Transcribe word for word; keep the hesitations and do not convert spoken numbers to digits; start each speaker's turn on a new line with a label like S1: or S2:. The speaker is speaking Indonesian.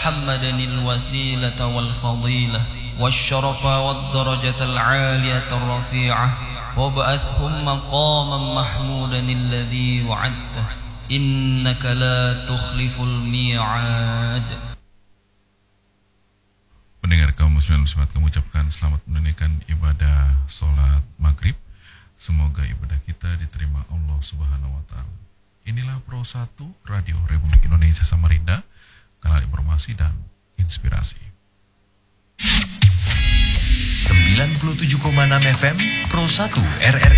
S1: محمدا الوسيلة والفضيلة والشرف والدرجة العالية الرفيعة وابعثهم مقاما محمودا الذي وعدته إنك لا تخلف الميعاد.
S2: Pendengar kaum muslimin muslimat, kami ucapkan selamat menunaikan ibadah sholat maghrib. Semoga ibadah kita diterima Allah Subhanahu wa Ta'ala. Inilah Pro satu Radio Republik Indonesia Samarinda, kanal informasi dan inspirasi.
S3: sembilan puluh tujuh koma enam F M Pro satu R R I